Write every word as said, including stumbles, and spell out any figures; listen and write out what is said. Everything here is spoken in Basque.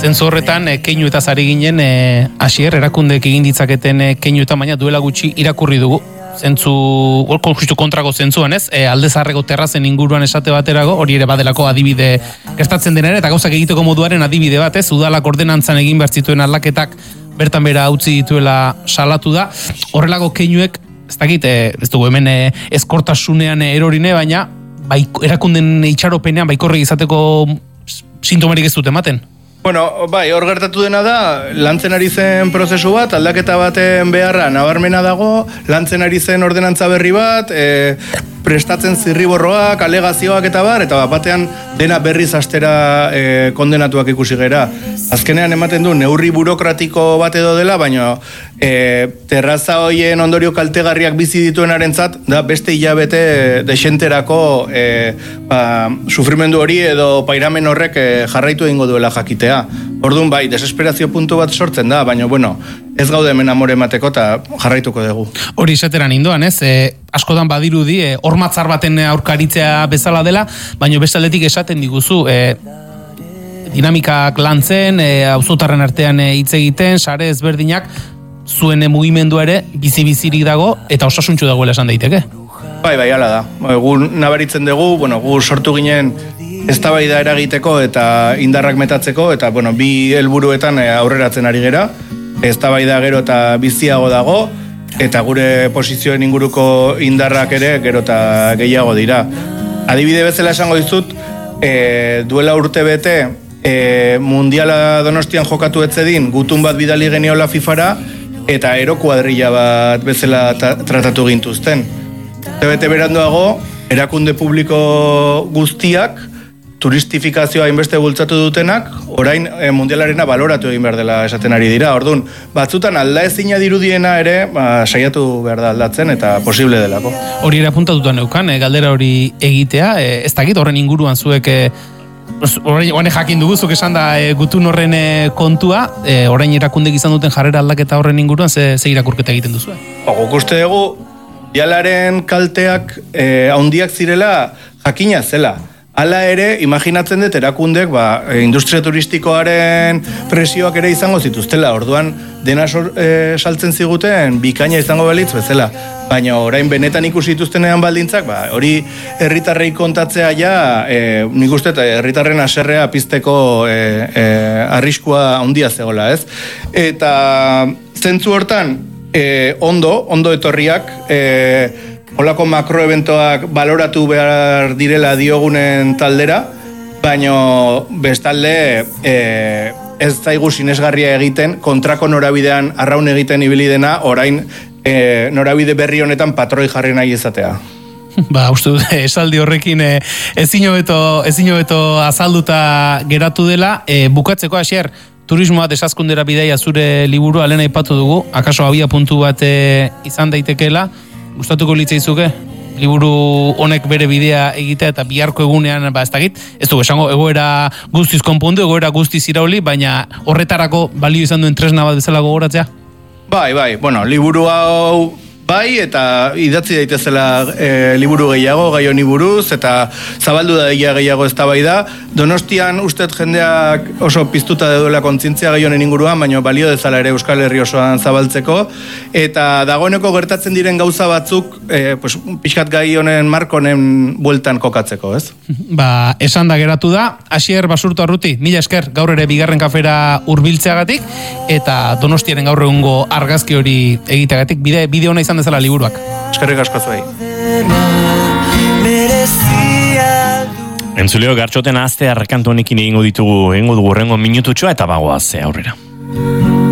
Zentzu horretan, e, keinu eta zari ginen, e, Asier, erakundeek egin ditzaketen e, keinu eta baina duela gutxi irakurri dugu. Zentzu, orko justu kontrako zentzuan, ez? E, alde zaharreko terrazen inguruan esate baterago, hori ere badelako adibide gertatzen denera, eta gauzak egiteko moduaren adibide bat, ez? Udalak ordenantzan egin behar zituen aldaketak bertan bera utzi dituela salatu da. Horrelako keinuek, ez dakit, e, ez dugu hemen e, eskortasunean erorine, baina bai, erakunden itxaropenean baikorre izateko sintomarik ez dut ematen. Bueno, bai, hor gertatu dena da, lantzen ari zen prozesu bat, aldaketa baten beharra nabarmena dago, lantzen ari zen ordenantza berri bat, e, prestatzen zirriborroak, alegazioak eta bar, eta batean dena berriz astera e, kondenatuak ikusi gera. Azkenean ematen du, neurri burokratiko bat edo dela, baina e, terraza hoien ondorio kaltegarriak bizi dituenarentzat, da beste hilabete desenterako e, ba, sufrimendu hori edo pairamen horrek e, jarraitu egingo duela jakitea. Orduan bai, desesperazio puntu bat sortzen da, baina bueno, ez gaude hemen amore emateko eta jarraituko dugu. Hori esateran indoan, ez? E, askotan badirudi, e, hormatzar baten aurkaritzea bezala dela, baina bestaldetik esaten diguzu, e, dinamikak lantzen, e, auzotarren artean hitz egiten, sare ezberdinak, zuen e, mugimendua ere bizi-bizirik dago eta osasuntsu dagoela esan daiteke. Bai, bai, hala da. Gu nabaritzen dugu, bueno, gu sortu ginen eztabaida eragiteko eta indarrak metatzeko, eta bueno, bi helburuetan aurreratzen ari gera. Eztabaida gero eta biziago dago, eta gure posizioen inguruko indarrak ere gero eta gehiago dira. Adibide bezala esango dizut, e, duela urte bete, e, mundiala Donostian jokatu etzedin, gutun bat bidali geniola fifara, eta ero kuadrilla bat bezala tratatu gintuzten. Urte bete beranduago, erakunde publiko guztiak, turistifikazioa inbeste bultzatu dutenak, orain e, mundialarena baloratu egin behar dela esaten ari dira. Orduan, batzutan alda ezina dirudiena ere, ba, saiatu behar da aldatzen eta posible delako. Hori ere apuntatuta neukan, e, galdera hori egitea, e, ez dakit horren inguruan zuek, e, orain jakin dugu, zuk esan da e, gutun horren e, kontua, e, orain erakundek izan duten jarrera aldaketa horren inguruan, ze, ze irakurketa egiten duzu? Guk uste dugu, mundialaren kalteak e, handiak zirela jakina zela. Hala ere, imaginatzen dut erakundek, ba, industria turistikoaren presioak ere izango zituztela. Orduan, dena sor, e, saltzen ziguten bikaina izango balitz bezala. Baina orain benetan ikusi dituztenean baldintzak, ba, hori herritarrei kontatzea ja, e, nik uste herritarren haserrea pizteko e, e, arriskua handia zegoela, ez? Eta zentzu hortan, e, ondo, ondo etorriak, e, holako makroeventoak baloratu behar direla diogunen taldera, baina bestalde e, ez zaigu sinesgarria egiten, kontrako norabidean arraun egiten ibili dena, orain e, norabide berri honetan patroi jarri nahi izatea. Ba, uste dut, esaldi horrekin e, ezin hobeto, ezin hobeto azalduta geratu dela. E, bukatzeko, Asier, turismoa desazkundera bidaia zure liburua lehen aipatu dugu, akaso abia puntu bat e, izan daitekeela. Gustatuko litzaizuke liburu honek bere bidea egitea eta biharko egunean, ba ez dakit, ez dugu esango egoera guztiz konpondu, egoera guztiz irauli, baina horretarako balio izan duen tresna bat bezala gogoratzea? Bai, bai, bueno, liburu hau bai, eta idatzi daitezela e, liburu gehiago, gai honi buruz, eta zabaldu da gehiago eztabaida. Donostian ustet jendeak oso piztuta duela kontzientzia gai honen inguruan, baina balio dezala ere Euskal Herri osoan zabaltzeko, eta dagoeneko gertatzen diren gauza batzuk, e, pues, pixkat gai honen marko honen bueltan kokatzeko, ez? Ba, esan da geratu da, Asier Basurto Arruti, mila esker gaur ere bigarren kafera hurbiltzeagatik, eta Donostiaren gaur egungo argazki hori egiteagatik, bide, bide ona izan dezala liburuak. Eskerrik asko zuei. Entzuleo, gartxoten azte arkantu honekin egingo ditugu, egingo dugu rengo minututxoa eta bagoaz aurrera.